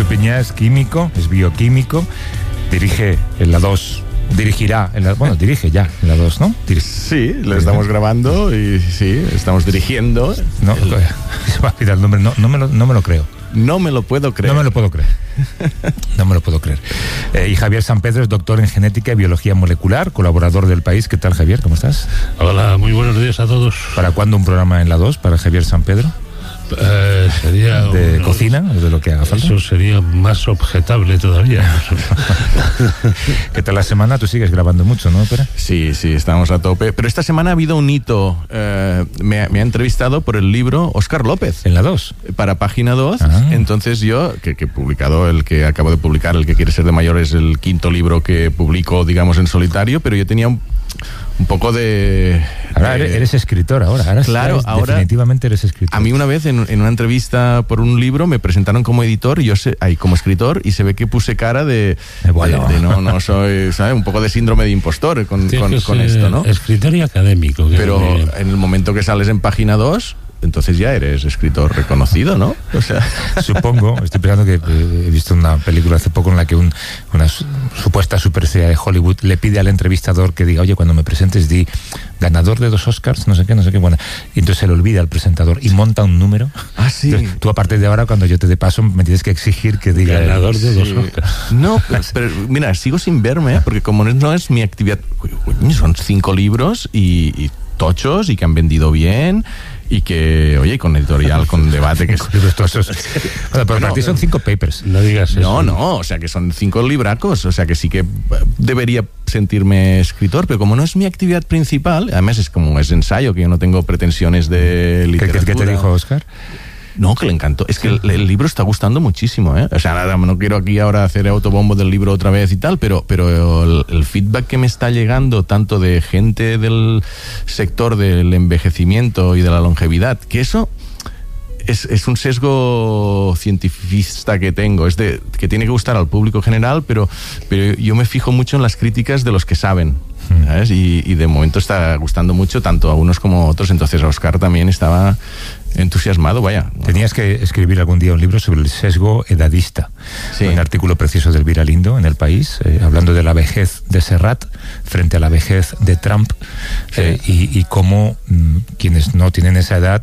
Piñá es químico, es bioquímico, dirige en la 2, dirigirá, dirige ya en la 2, ¿no? Sí, lo estamos grabando y sí, estamos dirigiendo. No, se va a olvidar el nombre, no me lo creo. No me lo puedo creer. No me lo puedo creer. No me lo puedo creer. Y Javier Sampedro es doctor en genética y biología molecular, colaborador del País. ¿Qué tal, Javier? ¿Cómo estás? Hola, muy buenos días a todos. ¿Para cuándo un programa en la 2 para Javier Sampedro? Sería de cocina o de lo que haga falta. Eso sería más objetable todavía. ¿Qué tal la semana? Tú sigues grabando mucho, ¿no, Pera? Sí, estamos a tope. Pero esta semana ha habido un hito. Me ha entrevistado por el libro Óscar López. ¿En la 2? Para Página 2. Entonces yo, que he publicado, el que acabo de publicar, El que quiere ser de mayor, es el quinto libro que publico, digamos, en solitario, pero yo tenía un poco de... Ahora eres escritor, ahora. Claro, ahora definitivamente eres escritor. A mí una vez en una entrevista por un libro me presentaron como editor y yo como escritor, y se ve que puse cara de no soy, ¿sabes? Un poco de síndrome de impostor con esto, ¿no? Escritor y académico. Pero en el momento que sales en Página 2... entonces ya eres escritor reconocido, ¿no? O sea... Supongo, estoy pensando que he visto una película hace poco en la que una supuesta superestrella de Hollywood le pide al entrevistador que diga, oye, cuando me presentes di ganador de 2 Oscars, no sé qué, bueno, y entonces se le olvida al presentador y monta un número. Ah, sí. Entonces, tú a partir de ahora, cuando yo te dé paso, me tienes que exigir que diga ganador de 2 Oscars. No, pero mira, sigo sin verme, porque como no es mi actividad, son 5 libros y tochos y que han vendido bien y que, oye, con editorial, con debate, que libros tochos. Pero para ti son 5 papers. No digas eso. No, o sea que son 5 libracos, o sea que sí que debería sentirme escritor, pero como no es mi actividad principal, además es ensayo, que yo no tengo pretensiones de literatura. ¿Qué te dijo Óscar? No, que le encantó. Es que el libro está gustando muchísimo, ¿eh? O sea, nada, no quiero aquí ahora hacer autobombo del libro otra vez y tal, pero el feedback que me está llegando, tanto de gente del sector del envejecimiento y de la longevidad, que eso es un sesgo cientifista que tengo, que tiene que gustar al público general, pero yo me fijo mucho en las críticas de los que saben, ¿sabes? Y de momento está gustando mucho, tanto a unos como a otros. Entonces a Óscar también estaba entusiasmado, vaya. Tenías que escribir algún día un libro sobre el sesgo edadista. Sí. Un artículo precioso de Elvira Lindo en El País, hablando de la vejez de Serrat frente a la vejez de Trump, sí. Y cómo quienes no tienen esa edad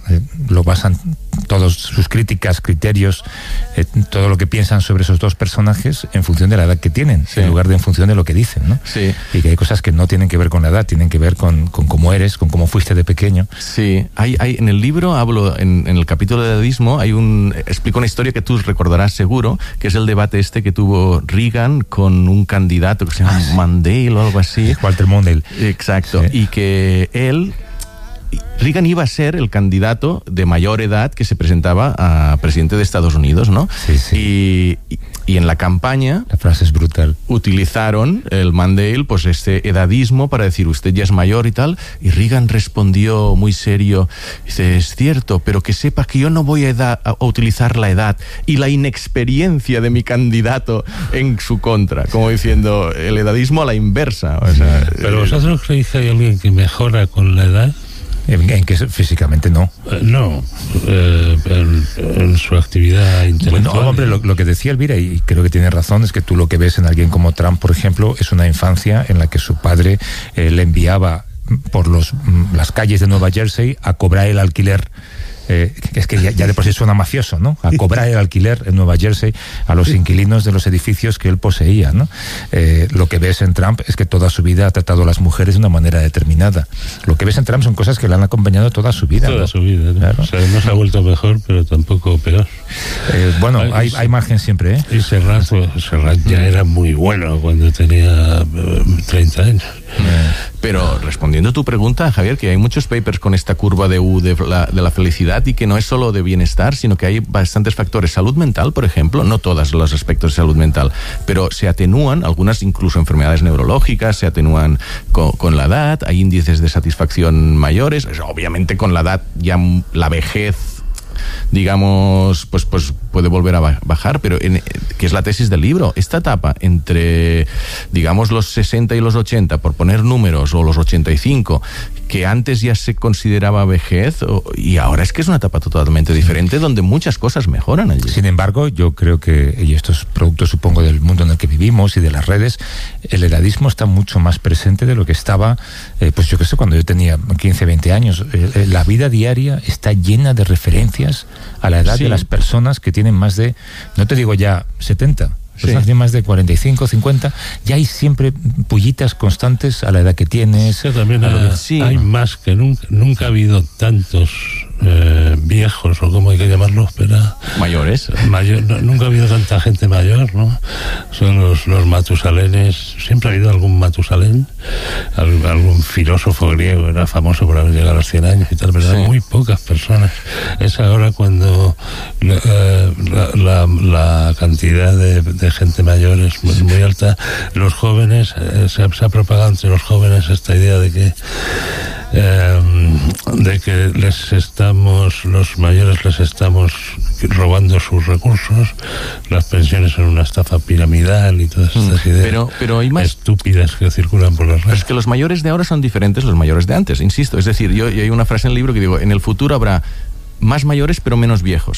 lo basan todas sus críticas, criterios, todo lo que piensan sobre esos dos personajes en función de la edad que tienen, sí. En lugar de en función de lo que dicen, ¿no? Sí. Y que hay cosas que no tienen que ver con la edad, tienen que ver con cómo eres, con cómo fuiste de pequeño. Sí, hay en el libro hablo, en el capítulo de edadismo, explico una historia que tú recordarás seguro, que es el debate que tuvo Reagan con un candidato que se llama Mondale o algo así. Walter Mondale. Exacto, sí. Y que Reagan iba a ser el candidato de mayor edad que se presentaba a presidente de Estados Unidos, ¿no? Sí, sí. Y en la campaña... La frase es brutal. Utilizaron el Mondale, pues edadismo para decir, usted ya es mayor y tal, y Reagan respondió muy serio, dice, es cierto, pero que sepa que yo no voy a utilizar la edad y la inexperiencia de mi candidato en su contra, como diciendo, el edadismo a la inversa. O sea, ¿pero vosotros creéis que hay alguien que mejora con la edad? En que físicamente no. No, en su actividad intelectual. Bueno, hombre, lo que decía Elvira, y creo que tiene razón, es que tú lo que ves en alguien como Trump, por ejemplo, es una infancia en la que su padre le enviaba por las calles de Nueva Jersey a cobrar el alquiler. Es que ya de por sí suena mafioso, ¿no? A cobrar el alquiler en Nueva Jersey a los inquilinos de los edificios que él poseía, ¿no? Lo que ves en Trump es que toda su vida ha tratado a las mujeres de una manera determinada. Lo que ves en Trump son cosas que le han acompañado toda su vida. Toda, ¿no? Su vida, ¿no? Claro. O sea, no se ha vuelto mejor, pero tampoco peor. Bueno, hay margen siempre, ¿eh? Y Serrat ya era muy bueno cuando tenía 30 años. Pero respondiendo a tu pregunta, Javier, que hay muchos papers con esta curva de U de la felicidad, y que no es solo de bienestar, sino que hay bastantes factores. Salud mental, por ejemplo, no todos los aspectos de salud mental, pero se atenúan, algunas incluso enfermedades neurológicas se atenúan con la edad, hay índices de satisfacción mayores, obviamente con la edad ya la vejez, digamos, pues puede volver a bajar, pero que es la tesis del libro. Esta etapa entre, digamos, los 60 y los 80, por poner números, o los 85, que antes ya se consideraba vejez, y ahora es que es una etapa totalmente diferente, donde muchas cosas mejoran allí. Sin embargo, yo creo que, y esto es producto, supongo, del mundo en el que vivimos y de las redes, el edadismo está mucho más presente de lo que estaba, pues yo qué sé, cuando yo tenía 15, 20 años. La vida diaria está llena de referencias a la edad de las personas que tienen más de, no te digo ya 70, personas que tienen más de 45, 50, ya hay siempre pullitas constantes a la edad que tienes. Sí, también hay más que nunca ha habido tantos viejos, o como hay que llamarlos, pero mayores. Nunca ha habido tanta gente mayor, ¿no? Son los matusalenes. Siempre ha habido algún Matusalén, algún filósofo griego, era famoso por haber llegado a los 100 años y tal, pero eran muy pocas personas. Es ahora cuando la cantidad de gente mayor es muy alta. Los jóvenes, se ha propagado entre los jóvenes esta idea de que los mayores les estamos robando sus recursos, las pensiones son una estafa piramidal y todas estas ideas pero hay más estúpidas que circulan por las redes. Pero es que los mayores de ahora son diferentes a los mayores de antes, insisto. Es decir, yo hay una frase en el libro que digo, en el futuro habrá más mayores pero menos viejos.